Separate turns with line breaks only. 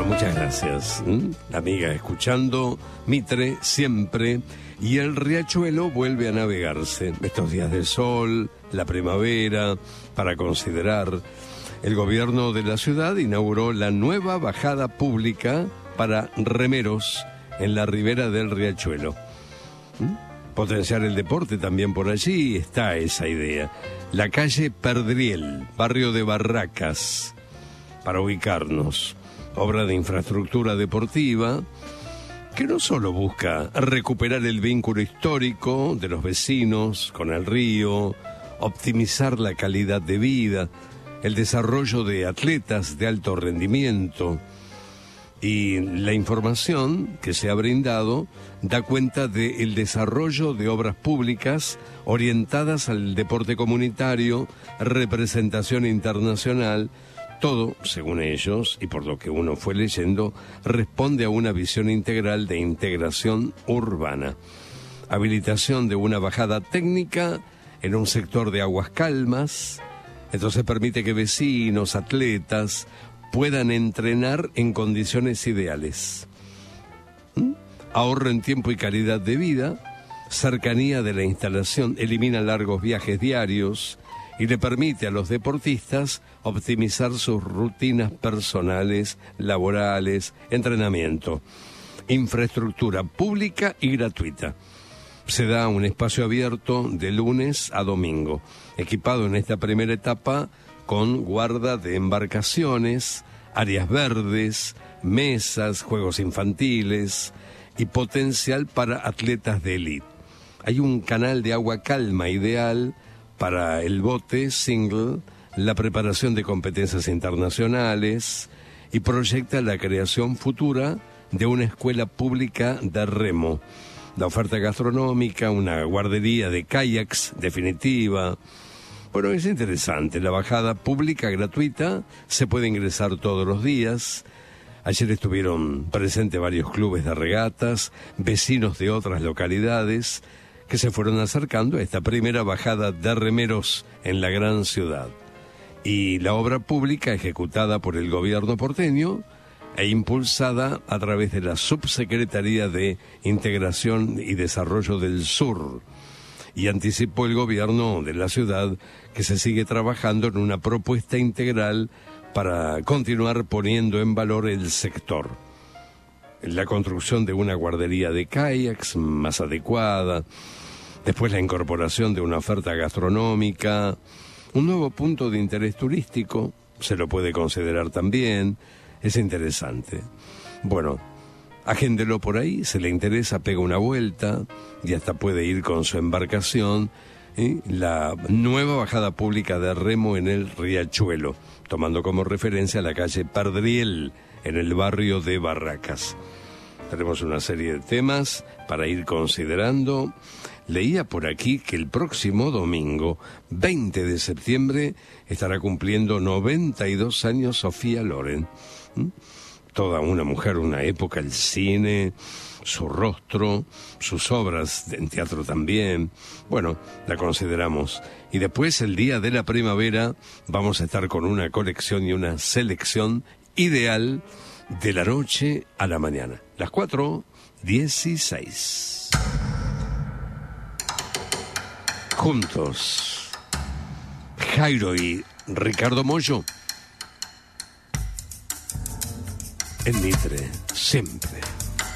muchas gracias. Amiga, escuchando Mitre siempre. Y el riachuelo vuelve a navegarse. Estos días de sol, la primavera, para considerar. El gobierno de la ciudad inauguró la nueva bajada pública para remeros en la ribera del riachuelo. Potenciar el deporte también por allí, está esa idea. La calle Perdriel, barrio de Barracas, para ubicarnos. Obra de infraestructura deportiva que no solo busca recuperar el vínculo histórico de los vecinos con el río, optimizar la calidad de vida, el desarrollo de atletas de alto rendimiento, y la información que se ha brindado da cuenta del desarrollo de obras públicas orientadas al deporte comunitario, representación internacional. Todo, según ellos, y por lo que uno fue leyendo, responde a una visión integral de integración urbana. Habilitación de una bajada técnica en un sector de aguas calmas, entonces permite que vecinos, atletas, puedan entrenar en condiciones ideales. Ahorro en tiempo y calidad de vida, cercanía de la instalación, elimina largos viajes diarios y le permite a los deportistas optimizar sus rutinas personales, laborales, entrenamiento. Infraestructura pública y gratuita. Se da un espacio abierto de lunes a domingo, equipado en esta primera etapa con guarda de embarcaciones, áreas verdes, mesas, juegos infantiles y potencial para atletas de élite. Hay un canal de agua calma ideal para el bote single, la preparación de competencias internacionales y proyecta la creación futura de una escuela pública de remo. La oferta gastronómica, una guardería de kayaks definitiva. Bueno, es interesante. La bajada pública gratuita se puede ingresar todos los días. Ayer estuvieron presentes varios clubes de regatas, vecinos de otras localidades que se fueron acercando a esta primera bajada de remeros en la gran ciudad. Y la obra pública ejecutada por el gobierno porteño e impulsada a través de la Subsecretaría de Integración y Desarrollo del Sur. Y anticipó el gobierno de la ciudad que se sigue trabajando en una propuesta integral para continuar poniendo en valor el sector. La construcción de una guardería de kayaks más adecuada, después la incorporación de una oferta gastronómica, un nuevo punto de interés turístico, se lo puede considerar también, es interesante. Bueno, agéndelo por ahí, se le interesa, pega una vuelta y hasta puede ir con su embarcación. La nueva bajada pública de remo en el riachuelo, tomando como referencia la calle Perdriel, en el barrio de Barracas. Tenemos una serie de temas para ir considerando. Leía por aquí que el próximo domingo, 20 de septiembre, estará cumpliendo 92 años Sofía Loren. Toda una mujer, una época, el cine, su rostro, sus obras en teatro también. Bueno, la consideramos. Y después, el día de la primavera, vamos a estar con una colección y una selección ideal de la noche a la mañana. Las 4:16. Juntos, Jairo y Ricardo Mollo. En Mitre, siempre.